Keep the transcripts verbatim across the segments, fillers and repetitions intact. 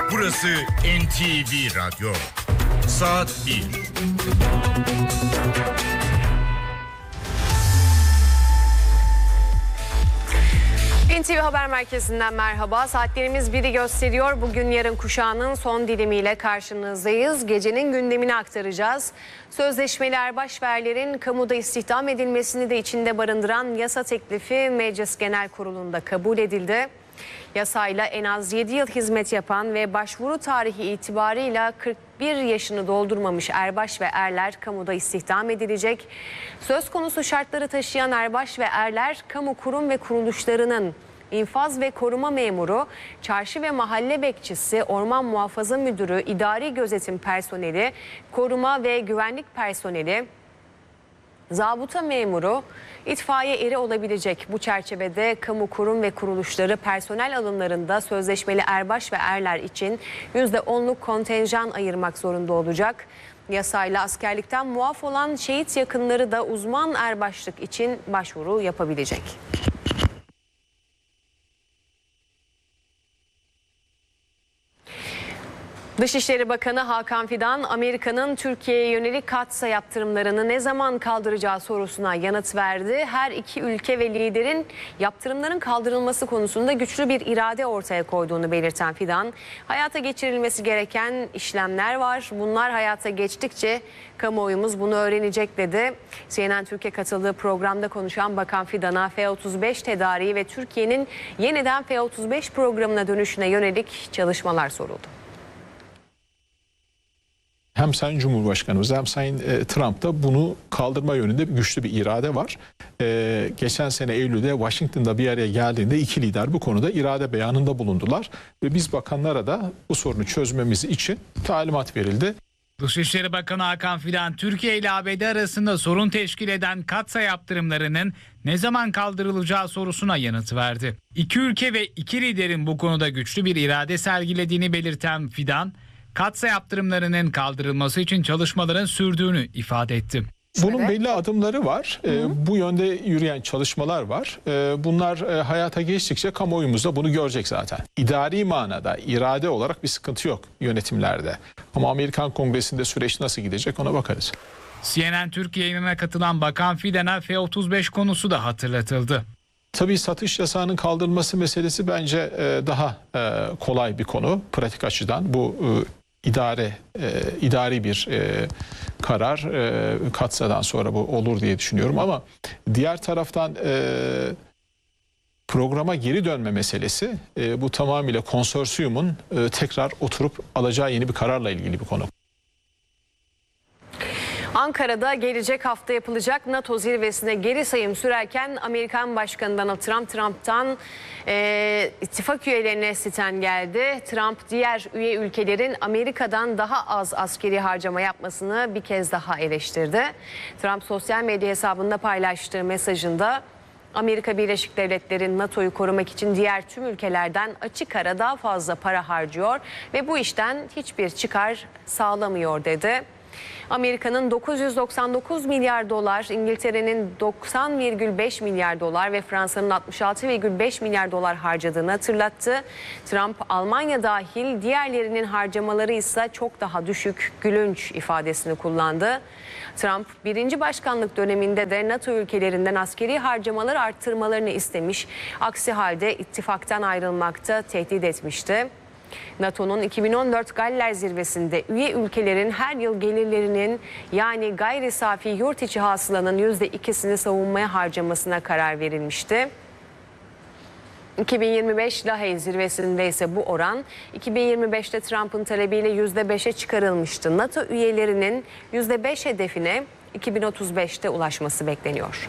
Burası N T V Radyo. Saat bir. N T V Haber Merkezi'nden merhaba. Saatlerimiz biri gösteriyor. Bugün yarın kuşağının son dilimiyle karşınızdayız. Gecenin gündemini aktaracağız. Sözleşmeli erbaş ve erlerin kamuda istihdam edilmesini de içinde barındıran yasa teklifi Meclis Genel Kurulu'nda kabul edildi. Yasayla en az yedi yıl hizmet yapan ve başvuru tarihi itibarıyla kırk bir yaşını doldurmamış erbaş ve erler kamuda istihdam edilecek. Söz konusu şartları taşıyan erbaş ve erler kamu kurum ve kuruluşlarının infaz ve koruma memuru, çarşı ve mahalle bekçisi, orman muhafaza müdürü, idari gözetim personeli, koruma ve güvenlik personeli, zabıta memuru, itfaiye eri olabilecek. Bu çerçevede kamu kurum ve kuruluşları personel alımlarında sözleşmeli erbaş ve erler için yüzde onluk kontenjan ayırmak zorunda olacak. Yasayla askerlikten muaf olan şehit yakınları da uzman erbaşlık için başvuru yapabilecek. Dışişleri Bakanı Hakan Fidan, Amerika'nın Türkiye'ye yönelik katsa yaptırımlarını ne zaman kaldıracağı sorusuna yanıt verdi. Her iki ülke ve liderin yaptırımların kaldırılması konusunda güçlü bir irade ortaya koyduğunu belirten Fidan, hayata geçirilmesi gereken işlemler var. Bunlar hayata geçtikçe kamuoyumuz bunu öğrenecek dedi. C N N Türkiye katıldığı programda konuşan Bakan Fidan'a F otuz beş tedariği ve Türkiye'nin yeniden F otuz beş programına dönüşüne yönelik çalışmalar soruldu. Hem Sayın Cumhurbaşkanımız hem Sayın e, Trump'ta bunu kaldırma yönünde güçlü bir irade var. E, geçen sene Eylül'de Washington'da bir araya geldiğinde iki lider bu konuda irade beyanında bulundular. Ve biz bakanlara da bu sorunu çözmemiz için talimat verildi. Dışişleri Bakanı Hakan Fidan, Türkiye ile A B D arasında sorun teşkil eden katsa yaptırımlarının ne zaman kaldırılacağı sorusuna yanıt verdi. İki ülke ve iki liderin bu konuda güçlü bir irade sergilediğini belirten Fidan, katsa yaptırımlarının kaldırılması için çalışmaların sürdüğünü ifade etti. Bunun belli adımları var. Hı hı. E, bu yönde yürüyen çalışmalar var. E, bunlar e, hayata geçtikçe kamuoyumuz da bunu görecek zaten. İdari manada, irade olarak bir sıkıntı yok yönetimlerde. Ama Amerikan Kongresi'nde süreç nasıl gidecek ona bakarız. C N N Türkiye yayınına katılan Bakan Fidan'a F otuz beş konusu da hatırlatıldı. Tabii satış yasağının kaldırılması meselesi bence e, daha e, kolay bir konu pratik açıdan. Bu e, idare e, idari bir e, karar e, katsadan sonra bu olur diye düşünüyorum ama diğer taraftan e, programa geri dönme meselesi e, bu tamamıyla konsorsiyumun e, tekrar oturup alacağı yeni bir kararla ilgili bir konu. Ankara'da gelecek hafta yapılacak NATO zirvesine geri sayım sürerken Amerikan Başkanı Donald Trump, Trump'tan e, ittifak üyelerine siten geldi. Trump diğer üye ülkelerin Amerika'dan daha az askeri harcama yapmasını bir kez daha eleştirdi. Trump sosyal medya hesabında paylaştığı mesajında Amerika Birleşik Devletleri NATO'yu korumak için diğer tüm ülkelerden açık ara daha fazla para harcıyor ve bu işten hiçbir çıkar sağlamıyor dedi. Amerika'nın dokuz yüz doksan dokuz milyar dolar, İngiltere'nin doksan virgül beş milyar dolar ve Fransa'nın altmış altı virgül beş milyar dolar harcadığını hatırlattı. Trump, Almanya dahil diğerlerinin harcamaları ise çok daha düşük, gülünç ifadesini kullandı. Trump, birinci başkanlık döneminde de NATO ülkelerinden askeri harcamaları arttırmalarını istemiş. Aksi halde ittifaktan ayrılmakta tehdit etmişti. NATO'nun iki bin on dört Galler Zirvesi'nde üye ülkelerin her yıl gelirlerinin yani gayri safi yurt içi hasılanın yüzde ikisini savunmaya harcamasına karar verilmişti. iki bin yirmi beş Lahey Zirvesi'nde ise bu oran iki bin yirmi beşte Trump'ın talebiyle yüzde beşe çıkarılmıştı. NATO üyelerinin yüzde beş hedefine iki bin otuz beşte ulaşması bekleniyor.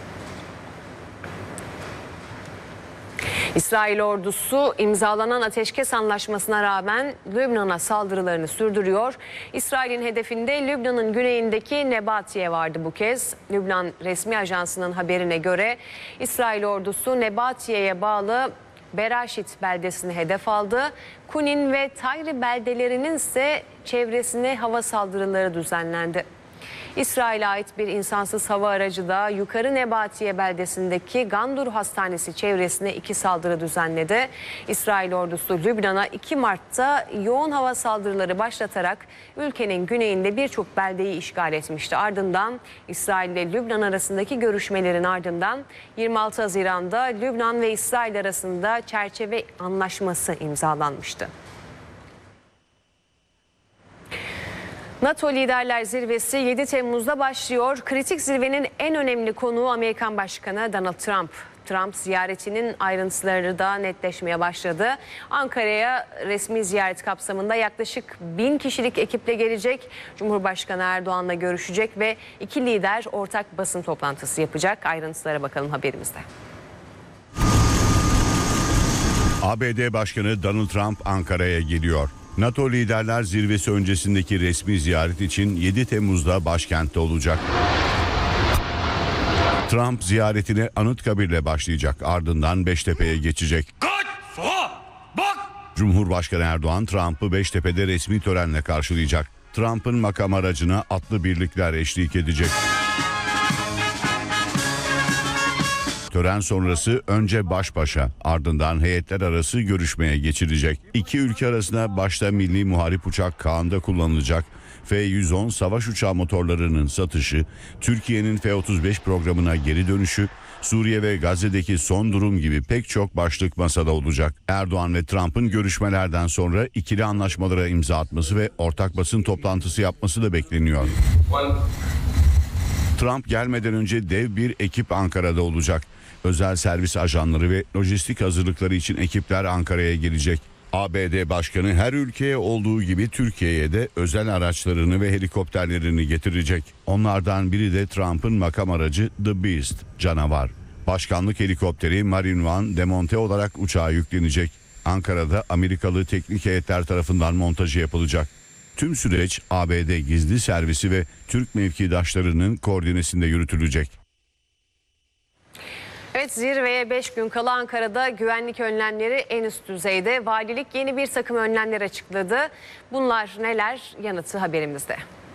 İsrail ordusu imzalanan ateşkes anlaşmasına rağmen Lübnan'a saldırılarını sürdürüyor. İsrail'in hedefinde Lübnan'ın güneyindeki Nebatiye vardı bu kez. Lübnan resmi ajansının haberine göre İsrail ordusu Nebatiye'ye bağlı Beraşit beldesini hedef aldı. Kunin ve Tayri beldelerinin ise çevresine hava saldırıları düzenlendi. İsrail'e ait bir insansız hava aracı da Yukarı Nebatiye beldesindeki Gandur Hastanesi çevresine iki saldırı düzenledi. İsrail ordusu Lübnan'a iki Mart'ta yoğun hava saldırıları başlatarak ülkenin güneyinde birçok beldeyi işgal etmişti. Ardından İsrail ile Lübnan arasındaki görüşmelerin ardından yirmi altı Haziran'da Lübnan ve İsrail arasında çerçeve anlaşması imzalanmıştı. NATO Liderler Zirvesi yedi Temmuz'da başlıyor. Kritik zirvenin en önemli konuğu Amerikan Başkanı Donald Trump. Trump ziyaretinin ayrıntıları da netleşmeye başladı. Ankara'ya resmi ziyaret kapsamında yaklaşık bin kişilik ekiple gelecek. Cumhurbaşkanı Erdoğan'la görüşecek ve iki lider ortak basın toplantısı yapacak. Ayrıntılara bakalım haberimizde. A B D Başkanı Donald Trump Ankara'ya geliyor. NATO Liderler Zirvesi öncesindeki resmi ziyaret için yedi Temmuz'da başkentte olacak. Trump ziyaretine Anıtkabir'le başlayacak, ardından Beştepe'ye geçecek. Cumhurbaşkanı Erdoğan Trump'ı Beştepe'de resmi törenle karşılayacak. Trump'ın makam aracına atlı birlikler eşlik edecek. Tören sonrası önce baş başa, ardından heyetler arası görüşmeye geçilecek. İki ülke arasında başta milli muharip uçak Kaan'da kullanılacak F yüz on savaş uçağı motorlarının satışı, Türkiye'nin F otuz beş programına geri dönüşü, Suriye ve Gazze'deki son durum gibi pek çok başlık masada olacak. Erdoğan ve Trump'ın görüşmelerden sonra ikili anlaşmalara imza atması ve ortak basın toplantısı yapması da bekleniyor. Trump gelmeden önce dev bir ekip Ankara'da olacak. Özel servis ajanları ve lojistik hazırlıkları için ekipler Ankara'ya gelecek. A B D Başkanı her ülkeye olduğu gibi Türkiye'ye de özel araçlarını ve helikopterlerini getirecek. Onlardan biri de Trump'ın makam aracı The Beast, canavar. Başkanlık helikopteri Marine One demonte olarak uçağa yüklenecek. Ankara'da Amerikalı teknik heyetler tarafından montajı yapılacak. Tüm süreç A B D gizli servisi ve Türk mevkidaşlarının koordinesinde yürütülecek. Evet, zirveye beş gün kala Ankara'da güvenlik önlemleri en üst düzeyde. Valilik yeni bir takım önlemler açıkladı. Bunlar neler? Yanıtı haberimizde.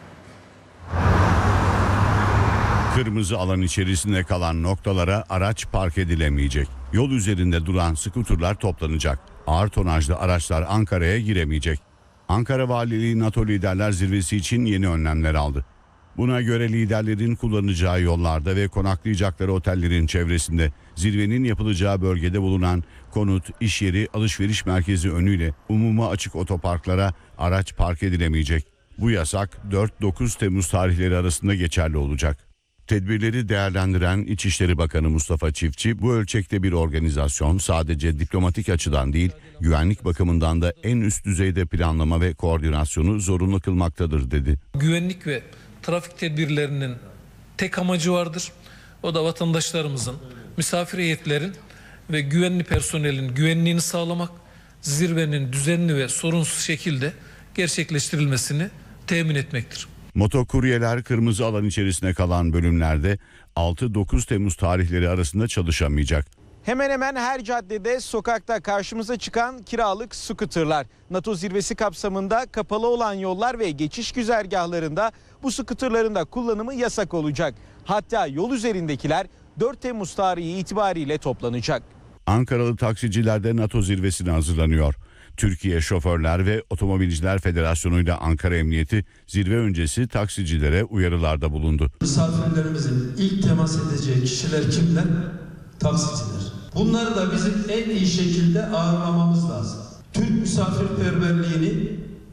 Kırmızı alan içerisinde kalan noktalara araç park edilemeyecek. Yol üzerinde duran skuterlar toplanacak. Ağır tonajlı araçlar Ankara'ya giremeyecek. Ankara Valiliği NATO Liderler Zirvesi için yeni önlemler aldı. Buna göre liderlerin kullanacağı yollarda ve konaklayacakları otellerin çevresinde, zirvenin yapılacağı bölgede bulunan konut, iş yeri, alışveriş merkezi önüyle umuma açık otoparklara araç park edilemeyecek. Bu yasak dört dokuz Temmuz tarihleri arasında geçerli olacak. Tedbirleri değerlendiren İçişleri Bakanı Mustafa Çiftçi, bu ölçekte bir organizasyon sadece diplomatik açıdan değil, güvenlik bakımından da en üst düzeyde planlama ve koordinasyonu zorunlu kılmaktadır dedi. Güvenlik ve trafik tedbirlerinin tek amacı vardır. O da vatandaşlarımızın, misafir heyetlerin ve güvenli personelin güvenliğini sağlamak, zirvenin düzenli ve sorunsuz şekilde gerçekleştirilmesini temin etmektir. Motokuryeler kırmızı alan içerisinde kalan bölümlerde altı dokuz Temmuz tarihleri arasında çalışamayacak. Hemen hemen her caddede, sokakta karşımıza çıkan kiralık skuterlar. NATO zirvesi kapsamında kapalı olan yollar ve geçiş güzergahlarında bu skuterların da kullanımı yasak olacak. Hatta yol üzerindekiler dört Temmuz tarihi itibariyle toplanacak. Ankaralı taksiciler de NATO zirvesine hazırlanıyor. Türkiye Şoförler ve Otomobilciler Federasyonu ile Ankara Emniyeti zirve öncesi taksicilere uyarılarda bulundu. Misafirlerimizin ilk temas edeceği kişiler kimler? Taksiciler. Bunları da bizim en iyi şekilde ağırlamamız lazım. Türk misafirperverliğini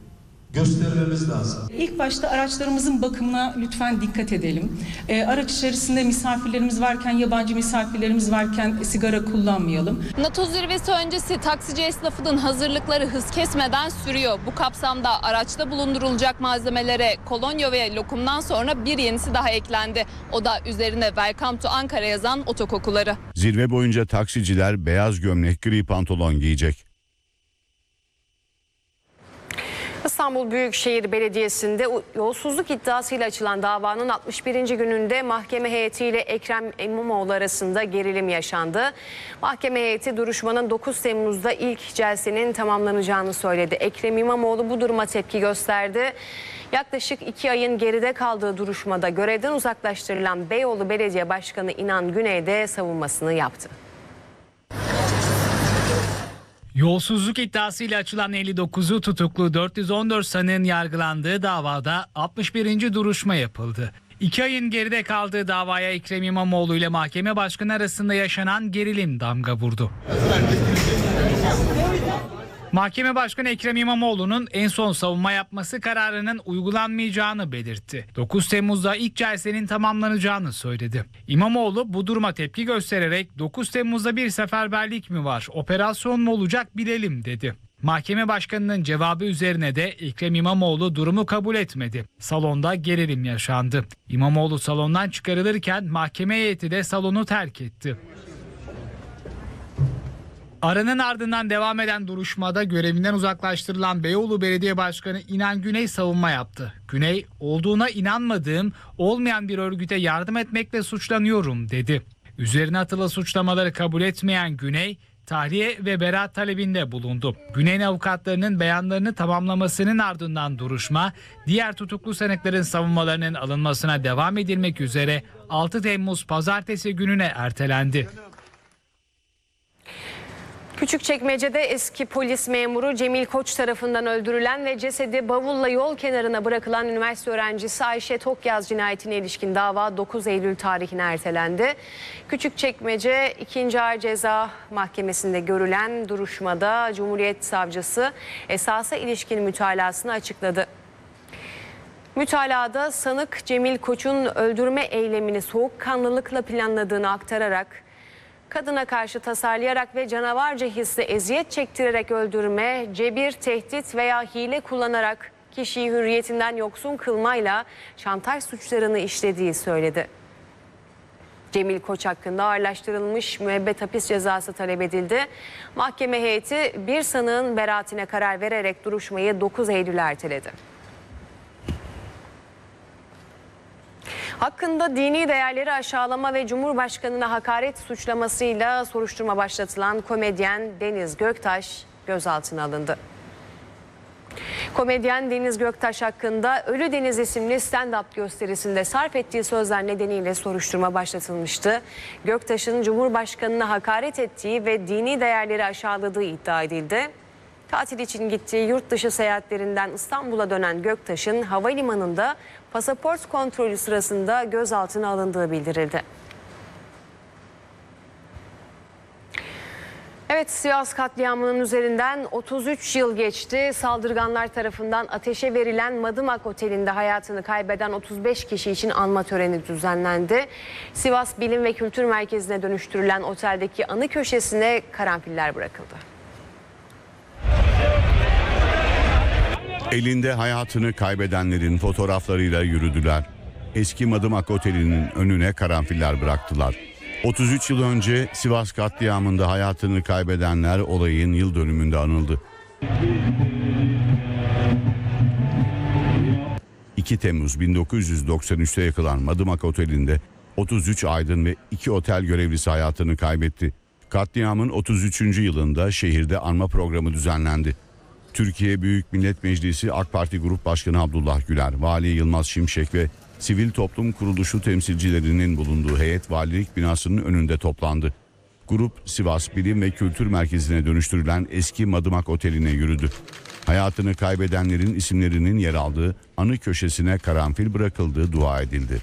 göstermemiz lazım. İlk başta araçlarımızın bakımına lütfen dikkat edelim. E, araç içerisinde misafirlerimiz varken, yabancı misafirlerimiz varken sigara kullanmayalım. NATO zirvesi öncesi taksici esnafının hazırlıkları hız kesmeden sürüyor. Bu kapsamda araçta bulundurulacak malzemelere kolonya ve lokumdan sonra bir yenisi daha eklendi. O da üzerine Welcome to Ankara yazan otokokuları. Zirve boyunca taksiciler beyaz gömlek, gri pantolon giyecek. İstanbul Büyükşehir Belediyesi'nde yolsuzluk iddiasıyla açılan davanın altmış birinci gününde mahkeme heyetiyle Ekrem İmamoğlu arasında gerilim yaşandı. Mahkeme heyeti duruşmanın dokuz Temmuz'da ilk celsenin tamamlanacağını söyledi. Ekrem İmamoğlu bu duruma tepki gösterdi. Yaklaşık iki ayın geride kaldığı duruşmada görevden uzaklaştırılan Beyoğlu Belediye Başkanı İnan Güney de savunmasını yaptı. Yolsuzluk iddiasıyla açılan elli dokuzu tutuklu dört yüz on dört sanığın yargılandığı davada altmış birinci duruşma yapıldı. İki ayın geride kaldığı davaya Ekrem İmamoğlu ile mahkeme başkanı arasında yaşanan gerilim damga vurdu. Mahkeme Başkanı Ekrem İmamoğlu'nun en son savunma yapması kararının uygulanmayacağını belirtti. dokuz Temmuz'da ilk celsenin tamamlanacağını söyledi. İmamoğlu bu duruma tepki göstererek dokuz Temmuz'da bir seferberlik mi var, operasyon mu olacak bilelim dedi. Mahkeme Başkanı'nın cevabı üzerine de Ekrem İmamoğlu durumu kabul etmedi. Salonda gerilim yaşandı. İmamoğlu salondan çıkarılırken mahkeme heyeti de salonu terk etti. Aranın ardından devam eden duruşmada görevinden uzaklaştırılan Beyoğlu Belediye Başkanı İnan Güney savunma yaptı. Güney, olduğuna inanmadığım, olmayan bir örgüte yardım etmekle suçlanıyorum dedi. Üzerine atılan suçlamaları kabul etmeyen Güney, tahliye ve beraat talebinde bulundu. Güney'in avukatlarının beyanlarını tamamlamasının ardından duruşma, diğer tutuklu sanıkların savunmalarının alınmasına devam edilmek üzere altı Temmuz Pazartesi gününe ertelendi. Küçükçekmece'de eski polis memuru Cemil Koç tarafından öldürülen ve cesedi bavulla yol kenarına bırakılan üniversite öğrencisi Ayşe Tokyaz cinayetine ilişkin dava dokuz Eylül tarihine ertelendi. Küçükçekmece ikinci Ağır Ceza Mahkemesi'nde görülen duruşmada Cumhuriyet Savcısı esasa ilişkin mütalasını açıkladı. Mütalada sanık Cemil Koç'un öldürme eylemini soğukkanlılıkla planladığını aktararak, kadına karşı tasarlayarak ve canavarca hisle eziyet çektirerek öldürme, cebir, tehdit veya hile kullanarak kişiyi hürriyetinden yoksun kılmayla şantaj suçlarını işlediği söyledi. Cemil Koç hakkında ağırlaştırılmış müebbet hapis cezası talep edildi. Mahkeme heyeti bir sanığın beraatine karar vererek duruşmayı dokuz Eylül'e erteledi. Hakkında dini değerleri aşağılama ve Cumhurbaşkanı'na hakaret suçlamasıyla soruşturma başlatılan komedyen Deniz Göktaş gözaltına alındı. Komedyen Deniz Göktaş hakkında Ölü Deniz isimli stand-up gösterisinde sarf ettiği sözler nedeniyle soruşturma başlatılmıştı. Göktaş'ın Cumhurbaşkanı'na hakaret ettiği ve dini değerleri aşağıladığı iddia edildi. Tatil için gittiği yurt dışı seyahatlerinden İstanbul'a dönen Göktaş'ın havalimanında pasaport kontrolü sırasında gözaltına alındığı bildirildi. Evet, Sivas katliamının üzerinden otuz üç yıl geçti. Saldırganlar tarafından ateşe verilen Madımak Oteli'nde hayatını kaybeden otuz beş kişi için anma töreni düzenlendi. Sivas Bilim ve Kültür Merkezi'ne dönüştürülen oteldeki anı köşesine karanfiller bırakıldı. Elinde hayatını kaybedenlerin fotoğraflarıyla yürüdüler. Eski Madımak Oteli'nin önüne karanfiller bıraktılar. otuz üç yıl önce Sivas katliamında hayatını kaybedenler olayın yıl dönümünde anıldı. iki Temmuz bin dokuz yüz doksan üçte yakılan Madımak Oteli'nde otuz üç aydın ve iki otel görevlisi hayatını kaybetti. Katliamın otuz üçüncü yılında şehirde anma programı düzenlendi. Türkiye Büyük Millet Meclisi AK Parti Grup Başkanı Abdullah Güler, Vali Yılmaz Şimşek ve sivil toplum kuruluşu temsilcilerinin bulunduğu heyet valilik binasının önünde toplandı. Grup Sivas Bilim ve Kültür Merkezi'ne dönüştürülen eski Madımak Oteli'ne yürüdü. Hayatını kaybedenlerin isimlerinin yer aldığı anı köşesine karanfil bırakıldığı dua edildi.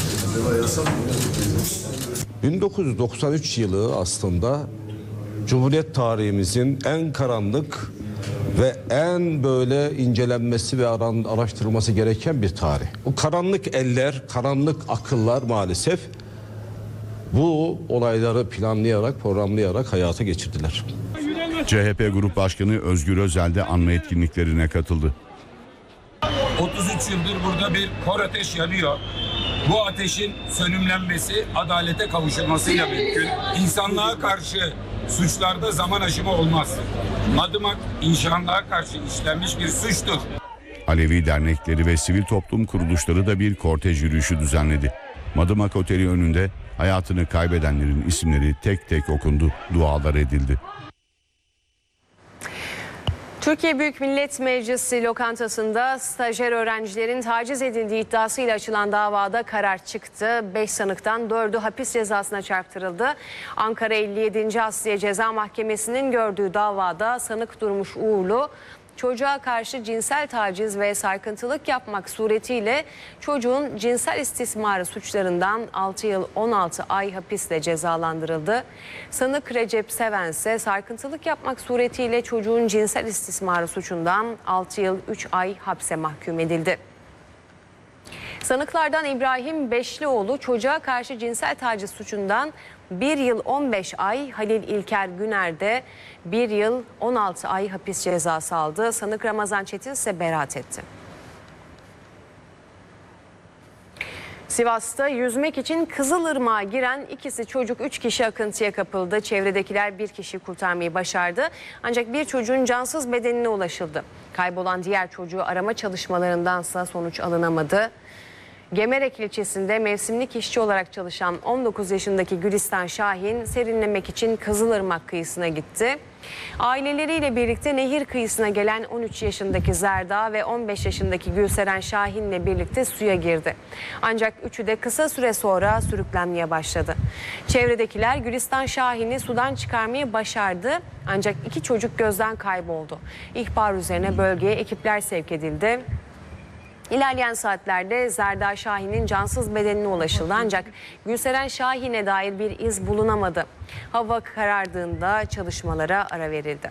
bin dokuz yüz doksan üç yılı aslında Cumhuriyet tarihimizin en karanlık ve en böyle incelenmesi ve araştırılması gereken bir tarih. Bu karanlık eller, karanlık akıllar maalesef bu olayları planlayarak, programlayarak hayata geçirdiler. C H P Grup Başkanı Özgür Özel de anma etkinliklerine katıldı. otuz üç yıldır burada bir kor ateş yanıyor. Bu ateşin sönümlenmesi adalete kavuşulmasıyla mümkün. İnsanlığa karşı suçlarda zaman aşımı olmaz. Madımak insanlığa karşı işlenmiş bir suçtur. Alevi dernekleri ve sivil toplum kuruluşları da bir kortej yürüyüşü düzenledi. Madımak Oteli önünde hayatını kaybedenlerin isimleri tek tek okundu, dualar edildi. Türkiye Büyük Millet Meclisi lokantasında stajyer öğrencilerin taciz edildiği iddiasıyla açılan davada karar çıktı. beş sanıktan dördü hapis cezasına çarptırıldı. Ankara elli yedinci Asliye Ceza Mahkemesi'nin gördüğü davada sanık Durmuş Uğurlu, çocuğa karşı cinsel taciz ve sarkıntılık yapmak suretiyle çocuğun cinsel istismarı suçlarından altı yıl on altı ay hapisle cezalandırıldı. Sanık Recep Seven ise sarkıntılık yapmak suretiyle çocuğun cinsel istismarı suçundan altı yıl üç ay hapse mahkum edildi. Sanıklardan İbrahim Beşlioğlu çocuğa karşı cinsel taciz suçundan bir yıl on beş ay, Halil İlker Güner de bir yıl on altı ay hapis cezası aldı. Sanık Ramazan Çetin ise beraat etti. Sivas'ta yüzmek için Kızılırmak'a giren ikisi çocuk üç kişi akıntıya kapıldı. Çevredekiler bir kişiyi kurtarmayı başardı. Ancak bir çocuğun cansız bedenine ulaşıldı. Kaybolan diğer çocuğu arama çalışmalarındansa sonuç alınamadı. Gemerek ilçesinde mevsimlik işçi olarak çalışan on dokuz yaşındaki Gülistan Şahin serinlemek için Kızılırmak kıyısına gitti. Aileleriyle birlikte nehir kıyısına gelen on üç yaşındaki Zerda ve on beş yaşındaki Gülseren Şahin'le birlikte suya girdi. Ancak üçü de kısa süre sonra sürüklenmeye başladı. Çevredekiler Gülistan Şahin'i sudan çıkarmayı başardı. Ancak iki çocuk gözden kayboldu. İhbar üzerine bölgeye ekipler sevk edildi. İlerleyen saatlerde Zerda Şahin'in cansız bedenine ulaşıldı ancak Gülseren Şahin'e dair bir iz bulunamadı. Hava karardığında çalışmalara ara verildi.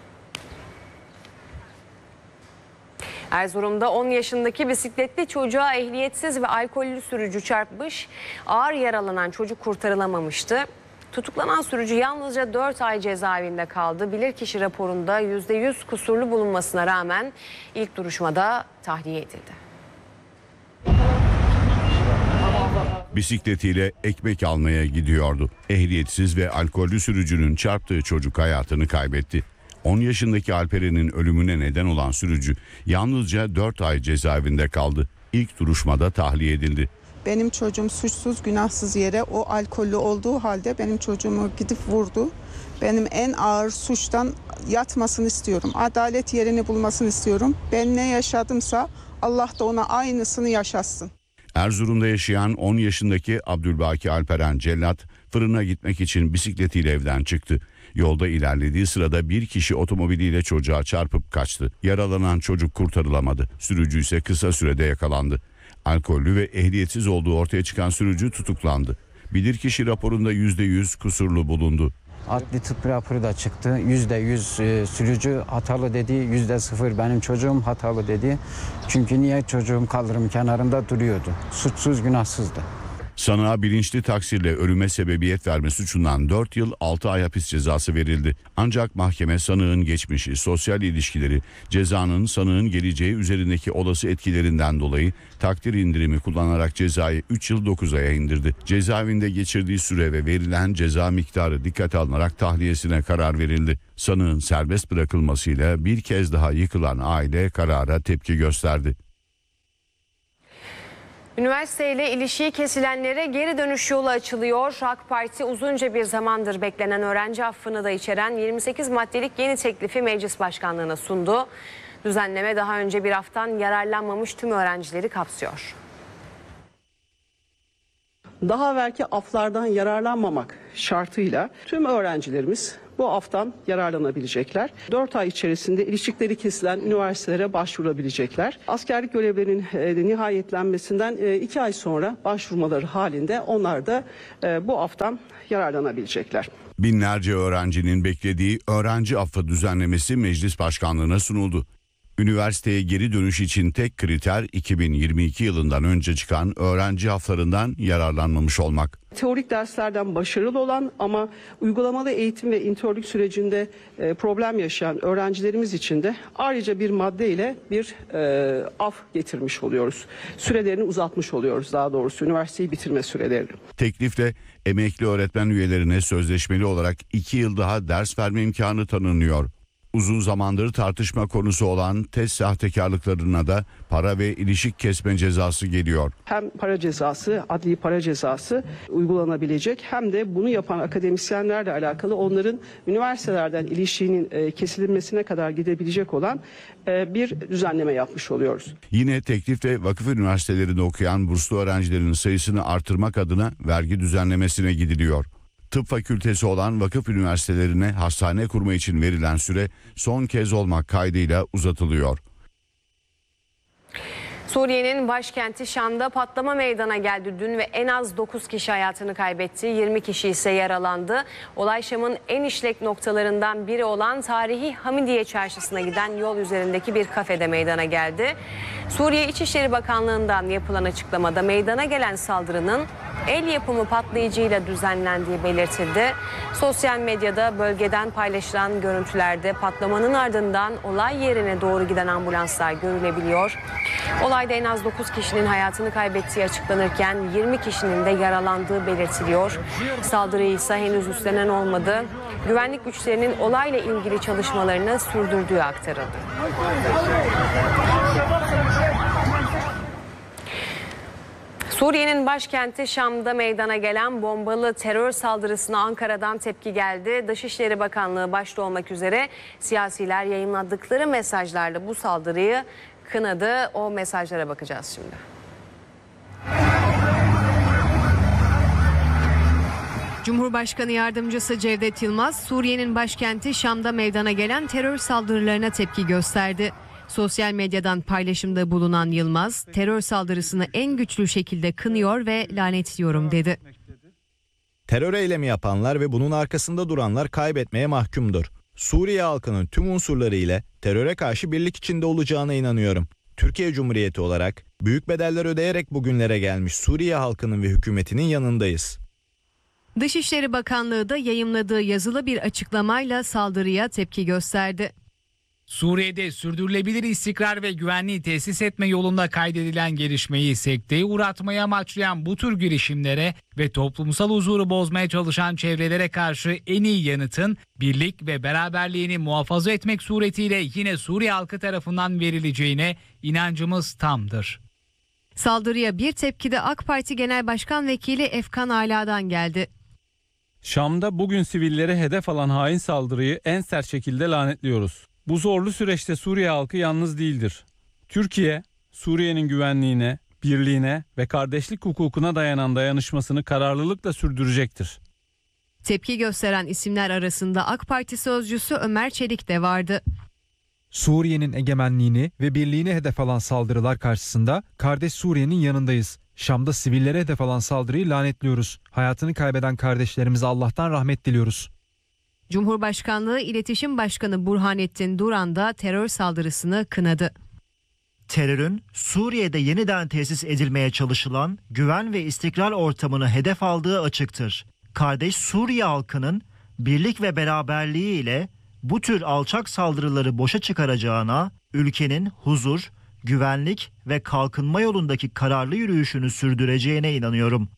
Erzurum'da on yaşındaki bisikletli çocuğa ehliyetsiz ve alkollü sürücü çarpmış, ağır yaralanan çocuk kurtarılamamıştı. Tutuklanan sürücü yalnızca dört ay cezaevinde kaldı. Bilirkişi raporunda yüzde yüz kusurlu bulunmasına rağmen ilk duruşmada tahliye edildi. Bisikletiyle ekmek almaya gidiyordu. Ehliyetsiz ve alkollü sürücünün çarptığı çocuk hayatını kaybetti. on yaşındaki Alperen'in ölümüne neden olan sürücü yalnızca dört ay cezaevinde kaldı. İlk duruşmada tahliye edildi. Benim çocuğum suçsuz günahsız yere o alkollü olduğu halde benim çocuğumu gidip vurdu. Benim en ağır suçtan yatmasını istiyorum. Adalet yerini bulmasını istiyorum. Ben ne yaşadımsa Allah da ona aynısını yaşatsın. Erzurum'da yaşayan on yaşındaki Abdülbaki Alperen Cellat fırına gitmek için bisikletiyle evden çıktı. Yolda ilerlediği sırada bir kişi otomobiliyle çocuğa çarpıp kaçtı. Yaralanan çocuk kurtarılamadı. Sürücü ise kısa sürede yakalandı. Alkollü ve ehliyetsiz olduğu ortaya çıkan sürücü tutuklandı. Bilirkişi raporunda yüzde yüz kusurlu bulundu. Adli tıp raporu da çıktı. yüzde yüz e, sürücü hatalı dedi, yüzde sıfır benim çocuğum hatalı dedi. Çünkü niye çocuğum kaldırım kenarında duruyordu. Suçsuz günahsızdı. Sanığa bilinçli taksirle ölüme sebebiyet verme suçundan dört yıl altı ay hapis cezası verildi. Ancak mahkeme sanığın geçmişi, sosyal ilişkileri, cezanın sanığın geleceği üzerindeki olası etkilerinden dolayı takdir indirimi kullanarak cezayı üç yıl dokuz aya indirdi. Cezaevinde geçirdiği süre ve verilen ceza miktarı dikkate alınarak tahliyesine karar verildi. Sanığın serbest bırakılmasıyla bir kez daha yıkılan aile karara tepki gösterdi. Üniversiteyle ilişiği kesilenlere geri dönüş yolu açılıyor. AK Parti uzunca bir zamandır beklenen öğrenci affını da içeren yirmi sekiz maddelik yeni teklifi meclis başkanlığına sundu. Düzenleme daha önce bir aftan yararlanmamış tüm öğrencileri kapsıyor. Daha evvelki aflardan yararlanmamak şartıyla tüm öğrencilerimiz bu aftan yararlanabilecekler. dört ay içerisinde ilişkileri kesilen üniversitelere başvurabilecekler. Askerlik görevlerinin e, nihayetlenmesinden e, iki ay sonra başvurmaları halinde onlar da e, bu aftan yararlanabilecekler. Binlerce öğrencinin beklediği öğrenci affı düzenlemesi meclis başkanlığına sunuldu. Üniversiteye geri dönüş için tek kriter iki bin yirmi iki yılından önce çıkan öğrenci haflarından yararlanmamış olmak. Teorik derslerden başarılı olan ama uygulamalı eğitim ve internlük sürecinde e, problem yaşayan öğrencilerimiz için de ayrıca bir madde ile bir e, af getirmiş oluyoruz. Sürelerini uzatmış oluyoruz, daha doğrusu üniversiteyi bitirme sürelerini. Teklifte emekli öğretmen üyelerine sözleşmeli olarak iki yıl daha ders verme imkanı tanınıyor. Uzun zamandır tartışma konusu olan test sahtekarlıklarına da para ve ilişik kesme cezası geliyor. Hem para cezası, adli para cezası uygulanabilecek hem de bunu yapan akademisyenlerle alakalı onların üniversitelerden ilişiğinin kesilmesine kadar gidebilecek olan bir düzenleme yapmış oluyoruz. Yine teklif ve vakıf üniversitelerinde okuyan burslu öğrencilerin sayısını artırmak adına vergi düzenlemesine gidiliyor. Tıp fakültesi olan vakıf üniversitelerine hastane kurma için verilen süre son kez olmak kaydıyla uzatılıyor. Suriye'nin başkenti Şam'da patlama meydana geldi dün ve en az dokuz kişi hayatını kaybetti. yirmi kişi ise yaralandı. Olay Şam'ın en işlek noktalarından biri olan tarihi Hamidiye Çarşısı'na giden yol üzerindeki bir kafede meydana geldi. Suriye İçişleri Bakanlığı'ndan yapılan açıklamada meydana gelen saldırının el yapımı patlayıcıyla düzenlendiği belirtildi. Sosyal medyada bölgeden paylaşılan görüntülerde patlamanın ardından olay yerine doğru giden ambulanslar görülebiliyor. Olayda en az dokuz kişinin hayatını kaybettiği açıklanırken yirmi kişinin de yaralandığı belirtiliyor. Saldırıyı ise henüz üstlenen olmadı. Güvenlik güçlerinin olayla ilgili çalışmalarını sürdürdüğü aktarıldı. Suriye'nin başkenti Şam'da meydana gelen bombalı terör saldırısına Ankara'dan tepki geldi. Dışişleri Bakanlığı başta olmak üzere siyasiler yayınladıkları mesajlarla bu saldırıyı kınadı. O mesajlara bakacağız şimdi. Cumhurbaşkanı Yardımcısı Cevdet Yılmaz, Suriye'nin başkenti Şam'da meydana gelen terör saldırılarına tepki gösterdi. Sosyal medyadan paylaşımda bulunan Yılmaz, terör saldırısını en güçlü şekilde kınıyor ve lanetliyorum dedi. Terör eylemi yapanlar ve bunun arkasında duranlar kaybetmeye mahkumdur. Suriye halkının tüm unsurları ile teröre karşı birlik içinde olacağına inanıyorum. Türkiye Cumhuriyeti olarak büyük bedeller ödeyerek bugünlere gelmiş Suriye halkının ve hükümetinin yanındayız. Dışişleri Bakanlığı da yayımladığı yazılı bir açıklamayla saldırıya tepki gösterdi. Suriye'de sürdürülebilir istikrar ve güvenliği tesis etme yolunda kaydedilen gelişmeyi sekteye uğratmaya amaçlayan bu tür girişimlere ve toplumsal huzuru bozmaya çalışan çevrelere karşı en iyi yanıtın birlik ve beraberliğini muhafaza etmek suretiyle yine Suriye halkı tarafından verileceğine inancımız tamdır. Saldırıya bir tepki de AK Parti Genel Başkan Vekili Efkan Ala'dan geldi. Şam'da bugün sivillere hedef alan hain saldırıyı en sert şekilde lanetliyoruz. Bu zorlu süreçte Suriye halkı yalnız değildir. Türkiye, Suriye'nin güvenliğine, birliğine ve kardeşlik hukukuna dayanan dayanışmasını kararlılıkla sürdürecektir. Tepki gösteren isimler arasında AK Parti sözcüsü Ömer Çelik de vardı. Suriye'nin egemenliğini ve birliğini hedef alan saldırılar karşısında kardeş Suriye'nin yanındayız. Şam'da sivillere hedef alan saldırıyı lanetliyoruz. Hayatını kaybeden kardeşlerimize Allah'tan rahmet diliyoruz. Cumhurbaşkanlığı İletişim Başkanı Burhanettin Duran da terör saldırısını kınadı. Terörün Suriye'de yeniden tesis edilmeye çalışılan güven ve istikrar ortamını hedef aldığı açıktır. Kardeş Suriye halkının birlik ve beraberliği ile bu tür alçak saldırıları boşa çıkaracağına, ülkenin huzur, güvenlik ve kalkınma yolundaki kararlı yürüyüşünü sürdüreceğine inanıyorum.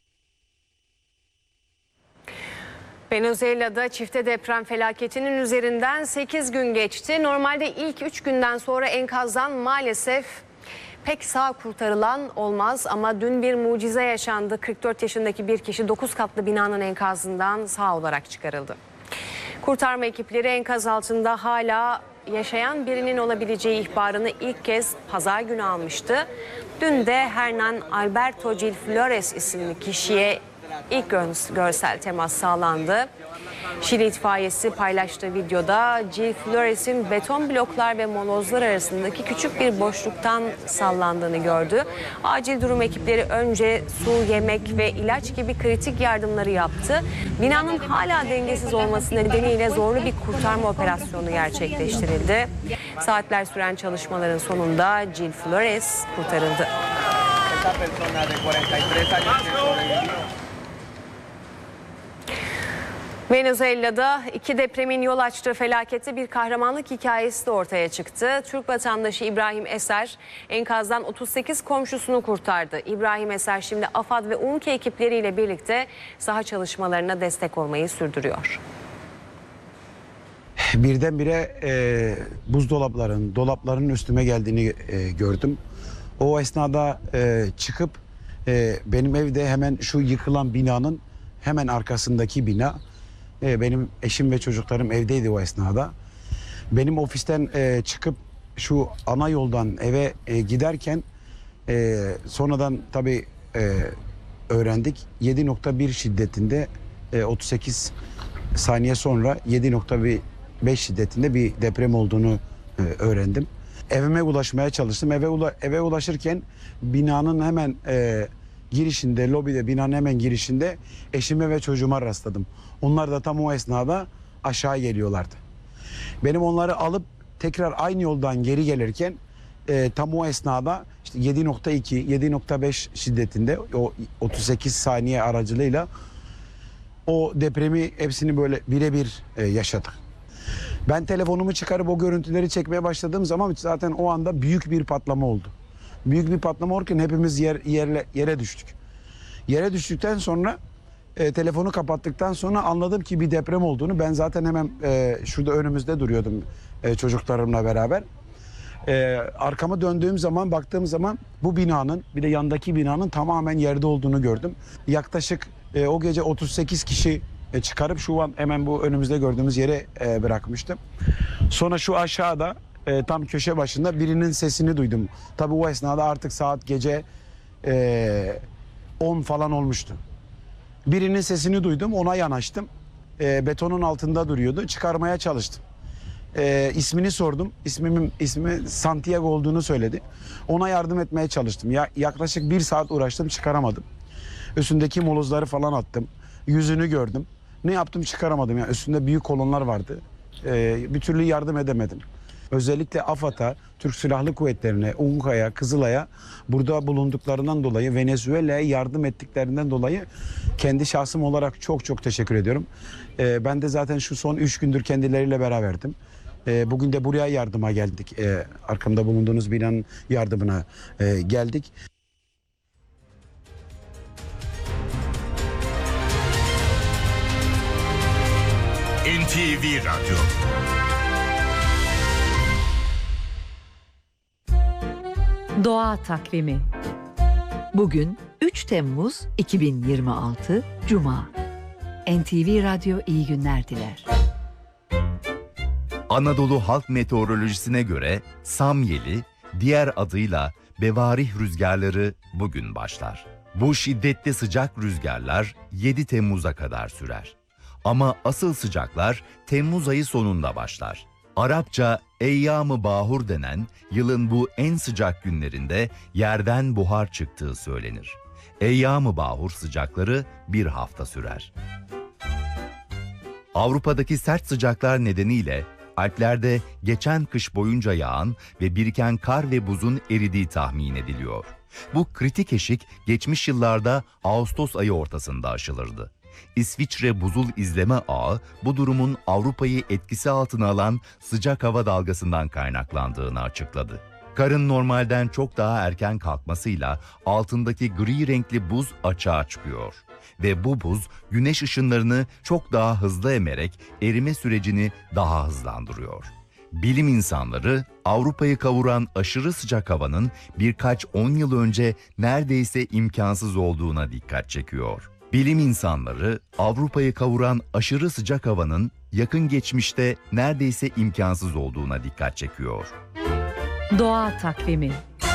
Venezuela'da çifte deprem felaketinin üzerinden sekiz gün geçti. Normalde ilk üç günden sonra enkazdan maalesef pek sağ kurtarılan olmaz ama dün bir mucize yaşandı. kırk dört yaşındaki bir kişi dokuz katlı binanın enkazından sağ olarak çıkarıldı. Kurtarma ekipleri enkaz altında hala yaşayan birinin olabileceği ihbarını ilk kez pazar günü almıştı. Dün de Hernan Alberto Gil Flores isimli kişiye ilk görsel temas sağlandı. Şili itfaiyesi paylaştığı videoda Gil Flores'in beton bloklar ve molozlar arasındaki küçük bir boşluktan sallandığını gördü. Acil durum ekipleri önce su, yemek ve ilaç gibi kritik yardımları yaptı. Binanın hala dengesiz olması nedeniyle zorlu bir kurtarma operasyonu gerçekleştirildi. Saatler süren çalışmaların sonunda Gil Flores kurtarıldı. Venezuela'da iki depremin yol açtığı felakette bir kahramanlık hikayesi de ortaya çıktı. Türk vatandaşı İbrahim Eser enkazdan otuz sekiz komşusunu kurtardı. İbrahim Eser şimdi AFAD ve UNKE ekipleriyle birlikte saha çalışmalarına destek olmayı sürdürüyor. birdenbire e, buzdolapların, dolapların üstüme geldiğini e, gördüm. O esnada e, çıkıp e, benim evde hemen şu yıkılan binanın hemen arkasındaki bina. E, benim eşim ve çocuklarım evdeydi o esnada. Benim ofisten e, çıkıp şu ana yoldan eve e, giderken e, sonradan tabii e, öğrendik. yedi nokta bir şiddetinde e, otuz sekiz saniye sonra yedi nokta beş şiddetinde bir deprem olduğunu e, öğrendim. Evime ulaşmaya çalıştım. Eve ula, eve ulaşırken binanın hemen e, girişinde, lobide, binanın hemen girişinde eşime ve çocuğuma rastladım. Onlar da tam o esnada aşağı geliyorlardı. Benim onları alıp tekrar aynı yoldan geri gelirken e, tam o esnada işte yedi nokta iki, yedi nokta beş şiddetinde o otuz sekiz saniye aracılığıyla o depremi hepsini böyle birebir e, yaşadık. Ben telefonumu çıkarıp o görüntüleri çekmeye başladığım zaman zaten o anda büyük bir patlama oldu. Büyük bir patlama olurken hepimiz yer, yerle, yere düştük. Yere düştükten sonra e, telefonu kapattıktan sonra anladım ki bir deprem olduğunu. Ben zaten hemen e, şurada önümüzde duruyordum e, çocuklarımla beraber. E, arkama döndüğüm zaman baktığım zaman bu binanın bir de yandaki binanın tamamen yerde olduğunu gördüm. Yaklaşık e, o gece otuz sekiz kişi e, çıkarıp şu an hemen bu önümüzde gördüğümüz yere e, bırakmıştım. Sonra şu aşağıda e, tam köşe başında birinin sesini duydum. Tabii o esnada artık saat gece e, on falan olmuştu. Birinin sesini duydum, ona yanaştım. E, betonun altında duruyordu. Çıkarmaya çalıştım. E, ismini sordum. İsmimin ismi Santiago olduğunu söyledi. Ona yardım etmeye çalıştım. Ya, yaklaşık bir saat uğraştım, çıkaramadım. Üstündeki molozları falan attım. Yüzünü gördüm. Ne yaptım çıkaramadım. Yani üstünde büyük kolonlar vardı. E, bir türlü yardım edemedim. Özellikle AFAD'a, Türk Silahlı Kuvvetleri'ne, UNKA'ya, Kızılay'a burada bulunduklarından dolayı, Venezuela'ya yardım ettiklerinden dolayı kendi şahsım olarak çok çok teşekkür ediyorum. Ee, ben de zaten şu son üç gündür kendileriyle beraberdim. Ee, bugün de buraya yardıma geldik. Ee, arkamda bulunduğunuz binanın yardımına e, geldik. N T V Radyo. Doğa Takvimi. Bugün üç Temmuz iki bin yirmi altı Cuma. N T V Radyo iyi günler diler. Anadolu Halk Meteorolojisi'ne göre Samyeli, diğer adıyla Bevarih rüzgarları bugün başlar. Bu şiddetli sıcak rüzgarlar yedi Temmuz'a kadar sürer. Ama asıl sıcaklar Temmuz ayı sonunda başlar. Arapça Eyyam-ı Bahur denen yılın bu en sıcak günlerinde yerden buhar çıktığı söylenir. Eyyam-ı Bahur sıcakları bir hafta sürer. Avrupa'daki sert sıcaklar nedeniyle Alplerde geçen kış boyunca yağan ve biriken kar ve buzun eridiği tahmin ediliyor. Bu kritik eşik geçmiş yıllarda Ağustos ayı ortasında aşılırdı. İsviçre Buzul İzleme Ağı bu durumun Avrupa'yı etkisi altına alan sıcak hava dalgasından kaynaklandığını açıkladı. Karın normalden çok daha erken kalkmasıyla altındaki gri renkli buz açığa çıkıyor. Ve bu buz güneş ışınlarını çok daha hızlı emerek erime sürecini daha hızlandırıyor. Bilim insanları Avrupa'yı kavuran aşırı sıcak havanın birkaç on yıl önce neredeyse imkansız olduğuna dikkat çekiyor. Bilim insanları Avrupa'yı kavuran aşırı sıcak havanın yakın geçmişte neredeyse imkansız olduğuna dikkat çekiyor. Doğa Takvimi.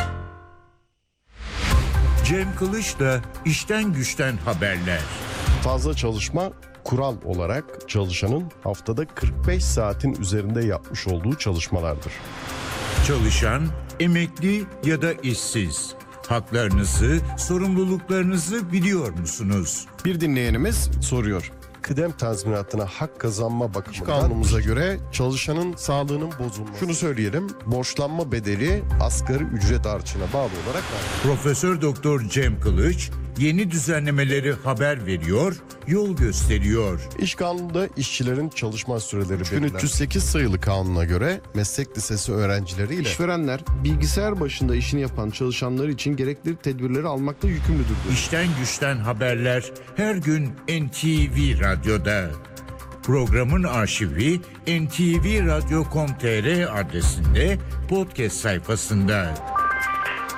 Cem Kılıç'la İşten Güçten haberler. Fazla çalışma kural olarak çalışanın haftada kırk beş saatin üzerinde yapmış olduğu çalışmalardır. Çalışan, emekli ya da işsiz. Haklarınızı, sorumluluklarınızı biliyor musunuz? Bir dinleyenimiz soruyor. Kıdem tazminatına hak kazanma bakımından kanunumuza göre çalışanın sağlığının bozulması. Şunu söyleyelim, borçlanma bedeli asgari ücret artışına bağlı olarak var. Profesör Doktor Cem Kılıç yeni düzenlemeleri haber veriyor, yol gösteriyor. İş kanununda işçilerin çalışma süreleri belirlenmiş. üç bin üç yüz sekiz sayılı kanuna göre meslek lisesi öğrencileriyle işverenler bilgisayar başında işini yapan çalışanlar için gerekli tedbirleri almakla yükümlüdür. İşten Güçten haberler her gün N T V Radyo'da. Programın arşivi en te ve radyo nokta com nokta tr adresinde podcast sayfasında.